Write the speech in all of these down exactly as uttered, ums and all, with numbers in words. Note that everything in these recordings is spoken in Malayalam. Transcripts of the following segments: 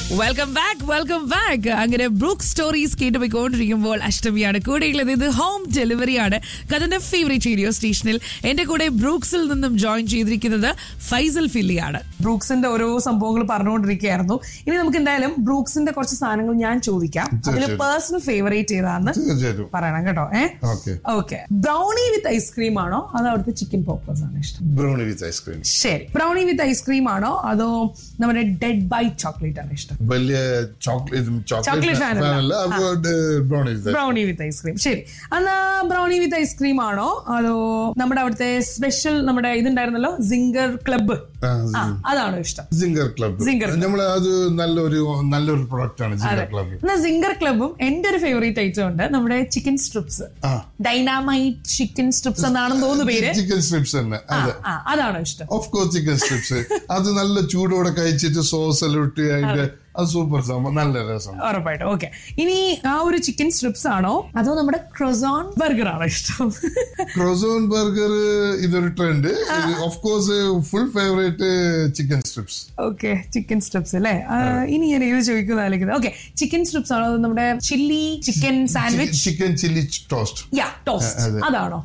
Welcome back welcome back. അങ്ങനെ ബ്രൂക്ക് സ്റ്റോറീസ് കേട്ടുപോയിക്കൊണ്ടിരിക്കുമ്പോൾ അഷ്ടമിയാണ് കൂടെയുള്ളത്. ഇത് ഹോം ഡെലിവറിയാണ് കഥന്റെ ഫേവറേറ്റ് റേഡിയോ സ്റ്റേഷനിൽ. എന്റെ കൂടെ ബ്രൂക്സിൽ നിന്നും ജോയിൻ ചെയ്തിരിക്കുന്നത് ഫൈസൽ ഫില്ലിയാണ്. ബ്രൂക്സിന്റെ ഓരോ സംഭവങ്ങൾ പറഞ്ഞുകൊണ്ടിരിക്കുകയായിരുന്നു. ഇനി നമുക്ക് എന്തായാലും ബ്രൂക്സിന്റെ കുറച്ച് സാധനങ്ങൾ ഞാൻ ചോദിക്കാം. അതിൽ പേഴ്സണൽ ഫേവറേറ്റ് ഏതാന്ന് പറയണം കേട്ടോ. ഏഹ് ഓക്കെ. ബ്രൗണി വിത്ത് ഐസ്ക്രീം ആണോ അതോ അവിടുത്തെ ചിക്കൻ പോപ്പേഴ്സ് ആണ് ഇഷ്ടം? Brownie with ice cream. ശരി, ബ്രൗണി വിത്ത് ഐസ്ക്രീം ആണോ അതോ നമ്മുടെ ഡെഡ് ബൈറ്റ് ചോക്ലേറ്റ് ആണ് ഇഷ്ടം? വലിയ ബ്രൗണി വിത്ത് ഐസ്ക്രീം. ശരി, എന്നാ ബ്രൗണി വിത്ത് ഐസ്ക്രീം ആണോ അതോ നമ്മുടെ അവിടുത്തെ സ്പെഷ്യൽ നമ്മുടെ ഇതുണ്ടായിരുന്നല്ലോ സിംഗർ ക്ലബ്ബ്, അതാണോ ഇഷ്ടം? സിംഗർ ക്ലബ്ബ് നമ്മള് അത് നല്ലൊരു നല്ലൊരു പ്രൊഡക്റ്റ് ആണ് സിംഗർ ക്ലബ്ബ്. എന്നാ സിംഗർ ക്ലബ്ബും എന്റെ ഒരു ഫേവറേറ്റ് ഐറ്റം ഉണ്ട്, നമ്മുടെ chicken strips, dynamite chicken strips എന്നാണെന്ന് തോന്നുന്നു പേര്. ചിക്കൻ സ്ട്രിപ്സ് തന്നെ, അതാണോ ഇഷ്ടം? Of course chicken strips. അത് നല്ല ചൂടോടെ കഴിച്ചിട്ട് സോസ് എല്ലാം ഇട്ട് അതിന്റെ അത് സൂപ്പർ സംഭവം, നല്ല രസം. ഉറപ്പായിട്ടും. ഓക്കെ, ഇനി ആ ഒരു ചിക്കൻ സ്ട്രിപ്സ് ആണോ അതോ നമ്മുടെ ക്രോസോൺ ബർഗർ ആണോ ഇഷ്ടം? ക്രോസോൺ ബർഗർ ഇതൊരു trend. Of course full favourite chicken strips. Okay, chicken strips അല്ലേ. ഇനി ഞാൻ ഇത് ചോദിക്കുന്ന ആലോചിക്കുന്നത്. ഓക്കെ, ചിക്കൻ സ്ട്രിപ്സ് ആണോ നമ്മുടെ chilli chicken sandwich, chicken chilli toast? യാ, ടോസ്റ്റ്, അതാണോ?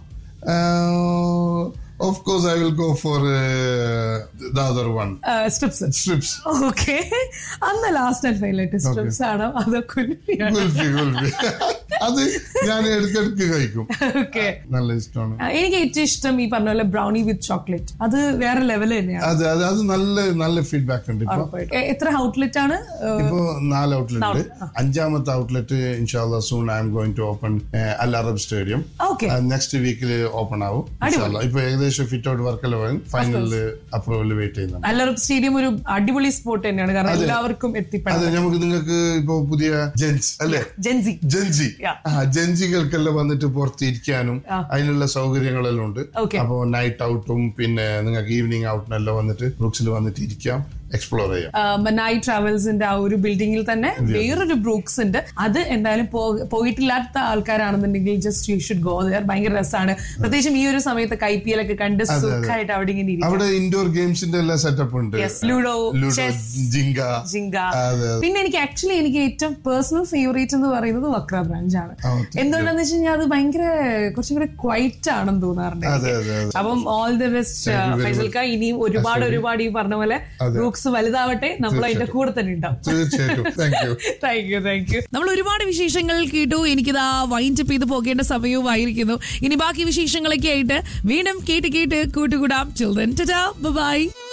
Of course, I will go for uh, the other one. Uh, strips. Strips. Okay. And the last and favorite strips ആണ് അതോ കുൽഫി? കുൽഫി, കുൽഫി. അത് ഞാൻ ഇടയ്ക്കിടയ്ക്ക് കഴിക്കും. ഓക്കെ, നല്ല ഇഷ്ടമാണ്. എനിക്ക് ഏറ്റവും ഇഷ്ടം ഈ പറഞ്ഞ പോലെ ബ്രൗണി വിത്ത് ചോക്ലേറ്റ്. അത് വേറെ ലെവൽ തന്നെയാണ്. അതെ അതെ, അത് നല്ല നല്ല ഫീഡ്ബാക്ക് ഉണ്ട്. എത്ര ഔട്ട്ലെറ്റ് ആണ്? ഇപ്പോ നാല് ഔട്ട്ലെറ്റ്. അഞ്ചാമത്തെ ഔട്ട്ലെറ്റ് ഇൻഷാല്ലാ soon I am going to open Al Arab stadium. Next വീക്കിൽ ഓപ്പൺ ആവും ഇൻഷാല്ലാ. ഇപ്പൊ ഏകദേശം ഫിറ്റ് ഔട്ട് വർക്കെല്ലാം ഫൈനലില് അപ്രൂവൽ വെയിറ്റ് ചെയ്യുന്നത്. അൽ അറബ് സ്റ്റേഡിയം ഒരു അടിപൊളി സ്പോട്ട് തന്നെയാണ്, കാരണം എല്ലാവർക്കും എത്തിപ്പെടാം. അതെ, നമുക്ക് നിങ്ങൾക്ക് ഇപ്പൊ പുതിയ ജെൻസ് അല്ലെ, ജെൻസി ജെൻസി ജെൻസികൾക്കെല്ലാം വന്നിട്ട് പുറത്തിരിക്കാനും അതിനുള്ള സൗകര്യങ്ങളെല്ലാം ഉണ്ട്. അപ്പോ നൈറ്റ് ഔട്ടും പിന്നെ നിങ്ങൾക്ക് ഈവനിങ് ഔട്ടിനെല്ലാം വന്നിട്ട് ബ്രൂക്സിൽ വന്നിട്ട് ഇരിക്കാം, എക്സ്പ്ലോർ ചെയ്യാം. മനായി ട്രാവൽസിന്റെ ആ ഒരു ബിൽഡിംഗിൽ തന്നെ വേറൊരു ബ്രൂക്സ് ഉണ്ട്. അത് എന്തായാലും പോയിട്ടില്ലാത്ത ആൾക്കാരാണെന്നുണ്ടെങ്കിൽ just you should go there. ഭയങ്കര രസമാണ്, പ്രത്യേകിച്ചും ഈ ഒരു സമയത്ത് ഐ പി എൽ ഒക്കെ കണ്ട് സുഖമായിട്ട് അവിടെ ഇങ്ങനെ ഇരിക്കും. അവിടെ ഇൻഡോർ ഗെയിംസിന്റെ എല്ലാ സെറ്റപ്പ് ഉണ്ട്, ലൂഡോ, ജിങ്ക ജിങ്ക. പിന്നെ എനിക്ക് ആക്ച്വലി എനിക്ക് ഏറ്റവും പേഴ്സണൽ ഫേവറേറ്റ് എന്ന് പറയുന്നത് വക്ര ബ്രാഞ്ച് ആണ്. എന്തുകൊണ്ടാന്ന് വെച്ച് കഴിഞ്ഞാൽ അത് ഭയങ്കര കുറച്ചും കൂടെ ക്വൈറ്റ് ആണെന്ന് തോന്നാറുണ്ട്. അപ്പം ഓൾ ദി ബെസ്റ്റ് ഫൈസൽക്ക. ഇനിയും ഒരുപാട് ഒരുപാട് ഈ പറഞ്ഞ പോലെ ബ്രൂക്സ് വലുതാവട്ടെ, നമ്മൾ അതിന്റെ കൂടെ തന്നെ ഉണ്ടാവും. Thank you thank you. നമ്മൾ ഒരുപാട് വിശേഷങ്ങൾ കേട്ടു. എനിക്കിതാ വൈൻഡ് അപ്പ് ചെയ്ത് പോകേണ്ട സമയവുമായിരിക്കുന്നു. ഇനി ബാക്കി വിശേഷങ്ങളൊക്കെ ആയിട്ട് വീണ്ടും കേട്ട് കേട്ട് കൂട്ടുകൂടാം. Till then, ta-ta, bye-bye.